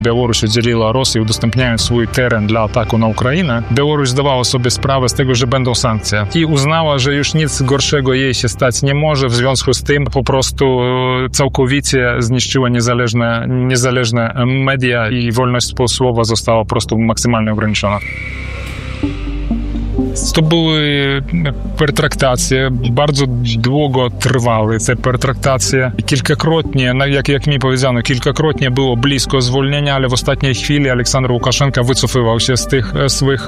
Białoruś oddzieliła Rosję, udostępniając swój teren dla ataku na Ukrainę, Białoruś zdawała sobie sprawę z tego, że będą sankcje i uznała, że już nic gorszego jej się stać nie może, w związku z tym po prostu całkowicie zniszczyła niezależne media i wolność słowa została po prostu maksymalnie ograniczona. To były pertraktacje, bardzo długo trwały te pertraktacje. Kilkakrotnie, jak mi powiedziano, kilkakrotnie było blisko zwolnienia, ale w ostatniej chwili Aleksandr Łukaszenka wycofywał się z tych swoich,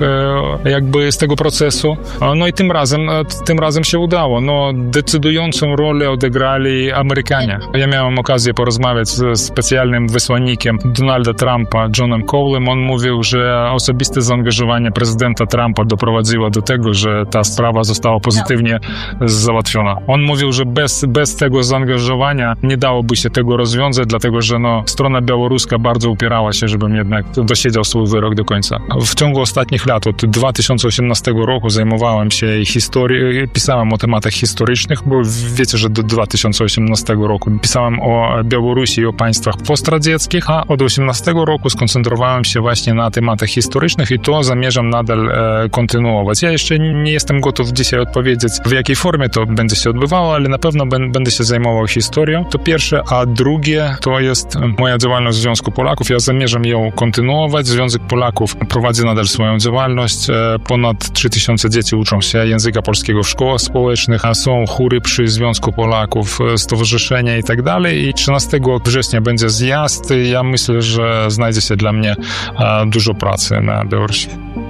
z tego procesu. No i tym razem się udało. No, decydującą rolę odegrali Amerykanie. Ja miałem okazję porozmawiać z specjalnym wysłannikiem Donalda Trumpa, Johnem Cowlem. On mówił, że osobiste zaangażowanie prezydenta Trumpa doprowadziło do tego, że ta sprawa została pozytywnie załatwiona. On mówił, że bez tego zaangażowania nie dałoby się tego rozwiązać, dlatego że strona białoruska bardzo upierała się, żebym jednak dosiedział swój wyrok do końca. W ciągu ostatnich lat, od 2018 roku zajmowałem się historią, pisałem o tematach historycznych, bo wiecie, że do 2018 roku pisałem o Białorusi i o państwach postradzieckich, a od 2018 roku skoncentrowałem się właśnie na tematach historycznych i to zamierzam nadal kontynuować. Ja jeszcze nie jestem gotów dzisiaj odpowiedzieć, w jakiej formie to będzie się odbywało, ale na pewno będę się zajmował historią. To pierwsze, a drugie to jest moja działalność w Związku Polaków. Ja zamierzam ją kontynuować. Związek Polaków prowadzi nadal swoją działalność. Ponad 3000 dzieci uczą się języka polskiego w szkołach społecznych, a są chóry przy Związku Polaków, stowarzyszenia i tak dalej. I 13 września będzie zjazd. Ja myślę, że znajdzie się dla mnie dużo pracy na Białorusi.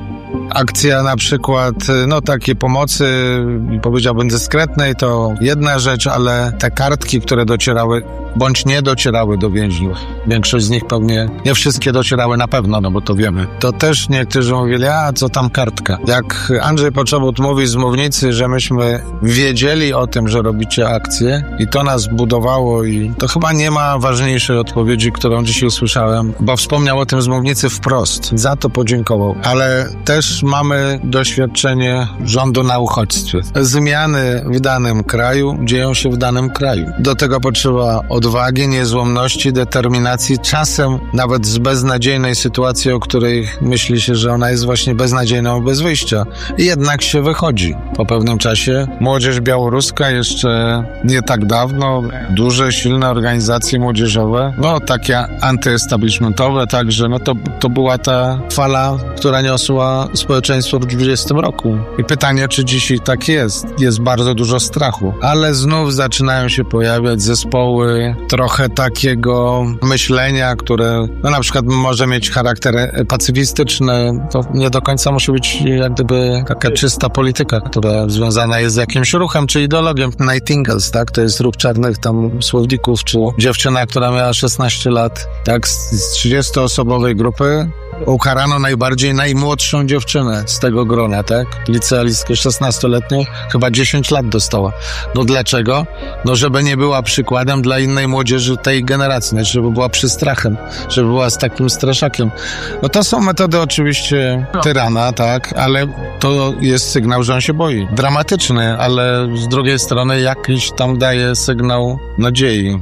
Akcja na przykład, takiej pomocy, powiedziałbym dyskretnej, to jedna rzecz, ale te kartki, które docierały, bądź nie docierały do więźniów, większość z nich pewnie, nie wszystkie docierały na pewno, bo to wiemy, to też niektórzy mówili, co tam kartka. Jak Andrzej Poczobut mówi z mównicy, że myśmy wiedzieli o tym, że robicie akcję i to nas budowało i to chyba nie ma ważniejszej odpowiedzi, którą dzisiaj usłyszałem, bo wspomniał o tym z mównicy wprost. Za to podziękował. Ale też mamy doświadczenie rządu na uchodźstwie. Zmiany w danym kraju dzieją się w danym kraju. Do tego potrzeba odwagi, niezłomności, determinacji, czasem nawet z beznadziejnej sytuacji, o której myśli się, że ona jest właśnie beznadziejną, bez wyjścia. I jednak się wychodzi. Po pewnym czasie młodzież białoruska jeszcze nie tak dawno, duże, silne organizacje młodzieżowe, takie antyestablishmentowe, także to była ta fala, która niosła społeczeństwo w 20 roku. I pytanie, czy dzisiaj tak jest? Jest bardzo dużo strachu. Ale znów zaczynają się pojawiać zespoły trochę takiego myślenia, które na przykład może mieć charakter pacyfistyczny. To nie do końca musi być jak gdyby taka czysta polityka, która związana jest z jakimś ruchem czy ideologią. Nightingales, tak? To jest ruch czarnych tam słowników, czy dziewczyna, która miała 16 lat, tak? Z 30-osobowej grupy ukarano najmłodszą dziewczynę z tego grona, tak? Licealistkę 16-letnią, chyba 10 lat dostała. Dlaczego? Żeby nie była przykładem dla innej młodzieży tej generacji, żeby była przystrachem, żeby była z takim straszakiem. To są metody oczywiście tyrana, tak? Ale to jest sygnał, że on się boi. Dramatyczny, ale z drugiej strony jakiś tam daje sygnał nadziei.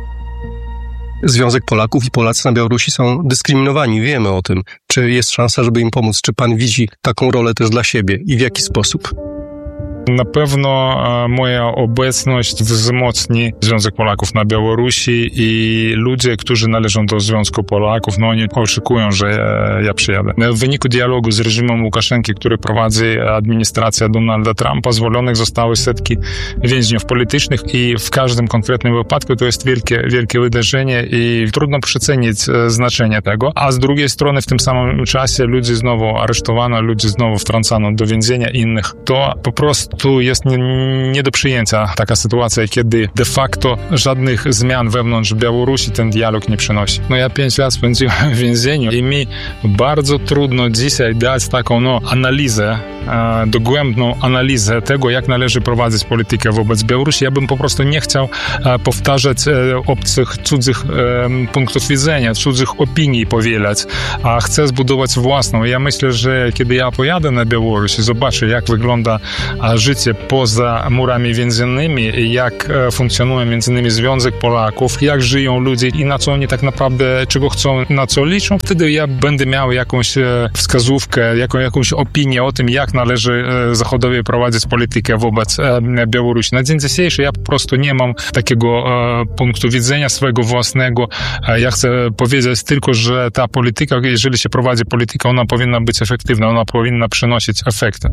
Związek Polaków i Polacy na Białorusi są dyskryminowani, wiemy o tym. Czy jest szansa, żeby im pomóc? Czy pan widzi taką rolę też dla siebie i w jaki sposób? Na pewno moja obecność wzmocni Związek Polaków na Białorusi i ludzie, którzy należą do Związku Polaków, oni oczekują, że ja przyjadę. W wyniku dialogu z reżimem Łukaszenki, który prowadzi administracja Donalda Trumpa, zwolonych zostały setki więźniów politycznych i w każdym konkretnym wypadku to jest wielkie wydarzenie i trudno przecenić znaczenie tego. A z drugiej strony w tym samym czasie ludzi znowu aresztowano, ludzi znowu wtrącano do więzienia innych. To po prostu jest nie do przyjęcia taka sytuacja, kiedy de facto żadnych zmian wewnątrz Białorusi ten dialog nie przynosi. Ja 5 lat spędziłem w więzieniu i mi bardzo trudno dzisiaj dać taką analizę, dogłębną analizę tego, jak należy prowadzić politykę wobec Białorusi. Ja bym po prostu nie chciał powtarzać obcych, cudzych punktów widzenia, cudzych opinii powielać, a chcę zbudować własną. Ja myślę, że kiedy ja pojadę na Białoruś i zobaczę, jak wygląda życie poza murami więziennymi, jak funkcjonuje między innymi Związek Polaków, jak żyją ludzie i na co oni tak naprawdę, czego chcą, na co liczą, wtedy ja będę miał jakąś wskazówkę, jakąś opinię o tym, jak należy Zachodowi prowadzić politykę wobec Białorusi. Na dzień dzisiejszy ja po prostu nie mam takiego punktu widzenia swojego własnego. Ja chcę powiedzieć tylko, że ta polityka, jeżeli się prowadzi politykę, ona powinna być efektywna, ona powinna przynosić efekty.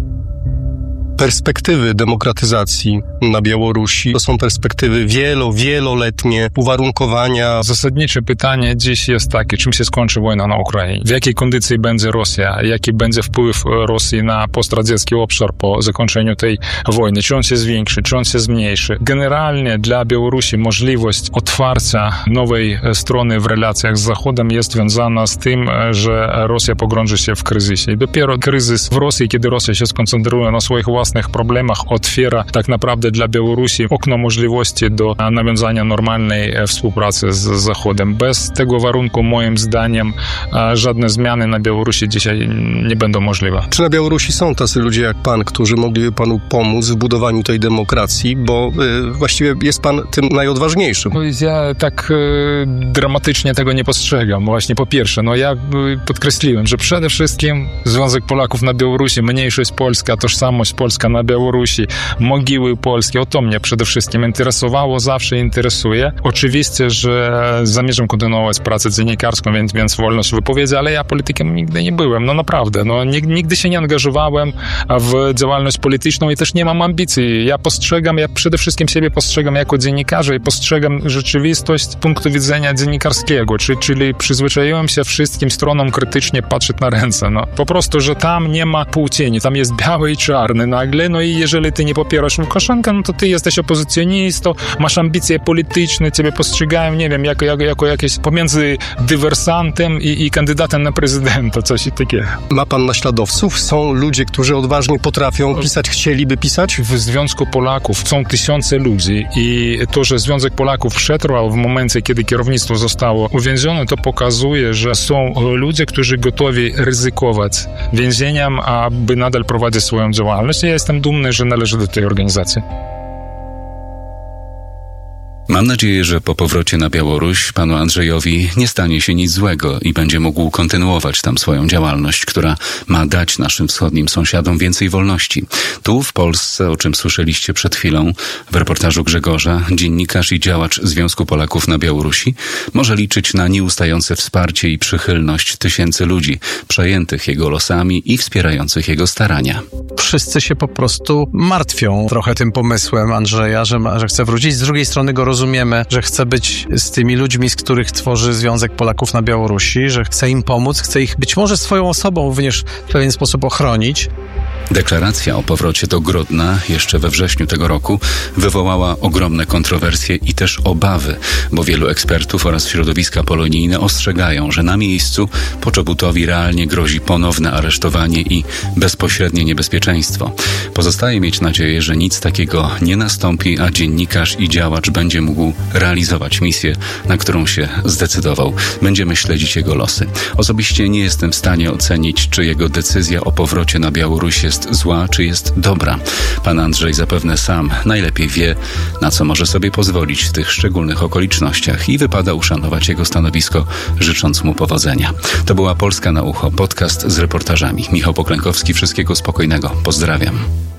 Perspektywy demokratyzacji na Białorusi to są perspektywy wieloletnie, uwarunkowania. Zasadnicze pytanie dziś jest takie, czym się skończy wojna na Ukrainie? W jakiej kondycji będzie Rosja? Jaki będzie wpływ Rosji na postradziecki obszar po zakończeniu tej wojny? Czy on się zwiększy? Czy on się zmniejszy? Generalnie dla Białorusi możliwość otwarcia nowej strony w relacjach z Zachodem jest związana z tym, że Rosja pogrąży się w kryzysie. I dopiero kryzys w Rosji, kiedy Rosja się skoncentruje na swoich własnych problemach, otwiera tak naprawdę dla Białorusi okno możliwości do nawiązania normalnej współpracy z Zachodem. Bez tego warunku, moim zdaniem, żadne zmiany na Białorusi dzisiaj nie będą możliwe. Czy na Białorusi są tacy ludzie jak pan, którzy mogliby panu pomóc w budowaniu tej demokracji, bo właściwie jest pan tym najodważniejszym? Ja tak dramatycznie tego nie postrzegam. Właśnie po pierwsze, ja podkreśliłem, że przede wszystkim Związek Polaków na Białorusi, mniejszość polska, tożsamość polska na Białorusi, mogiły polskie, o to mnie przede wszystkim interesowało, zawsze interesuje. Oczywiście, że zamierzam kontynuować pracę dziennikarską, więc wolność wypowiedzi, ale ja politykiem nigdy nie byłem, naprawdę. Nigdy się nie angażowałem w działalność polityczną i też nie mam ambicji. Ja przede wszystkim siebie postrzegam jako dziennikarza i postrzegam rzeczywistość z punktu widzenia dziennikarskiego, czyli przyzwyczaiłem się wszystkim stronom krytycznie patrzeć na ręce. Po prostu, że tam nie ma półcieni, tam jest biały i czarny nagle, i jeżeli ty nie popierasz Łukaszenkę, to ty jesteś opozycjonistą, masz ambicje polityczne, ciebie postrzegają, nie wiem, jako jakieś pomiędzy dywersantem i kandydatem na prezydenta, coś takiego. Ma pan naśladowców? Są ludzie, którzy odważnie potrafią pisać, chcieliby pisać? W Związku Polaków są tysiące ludzi i to, że Związek Polaków przetrwał w momencie, kiedy kierownictwo zostało uwięzione, to pokazuje, że są ludzie, którzy gotowi ryzykować więzieniem, aby nadal prowadzić swoją działalność. Ja jestem dumny, że należy do tej organizacji. Mam nadzieję, że po powrocie na Białoruś panu Andrzejowi nie stanie się nic złego i będzie mógł kontynuować tam swoją działalność, która ma dać naszym wschodnim sąsiadom więcej wolności. Tu w Polsce, o czym słyszeliście przed chwilą w reportażu Grzegorza, dziennikarz i działacz Związku Polaków na Białorusi może liczyć na nieustające wsparcie i przychylność tysięcy ludzi przejętych jego losami i wspierających jego starania. Wszyscy się po prostu martwią trochę tym pomysłem Andrzeja, że chce wrócić. Z drugiej strony go rozumiemy, że chce być z tymi ludźmi, z których tworzy Związek Polaków na Białorusi, że chce im pomóc, chce ich być może swoją osobą również w pewien sposób ochronić. Deklaracja o powrocie do Grodna jeszcze we wrześniu tego roku wywołała ogromne kontrowersje i też obawy, bo wielu ekspertów oraz środowiska polonijne ostrzegają, że na miejscu Poczobutowi realnie grozi ponowne aresztowanie i bezpośrednie niebezpieczeństwo. Pozostaje mieć nadzieję, że nic takiego nie nastąpi, a dziennikarz i działacz będzie mógł realizować misję, na którą się zdecydował. Będziemy śledzić jego losy. Osobiście nie jestem w stanie ocenić, czy jego decyzja o powrocie na Białoruś jest zła, czy jest dobra. Pan Andrzej zapewne sam najlepiej wie, na co może sobie pozwolić w tych szczególnych okolicznościach i wypada uszanować jego stanowisko, życząc mu powodzenia. To była Polska na Ucho, podcast z reportażami. Michał Poklękowski, wszystkiego spokojnego. Pozdrawiam.